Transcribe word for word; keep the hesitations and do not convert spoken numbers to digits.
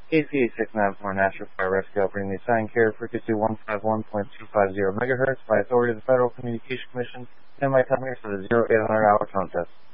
A C eight six nine four National Fire Rescue operating the assigned carrier frequency one fifty-one point two five zero megahertz by authority of the Federal Communications Commission and my time here for the zero eight hundred hour tone test.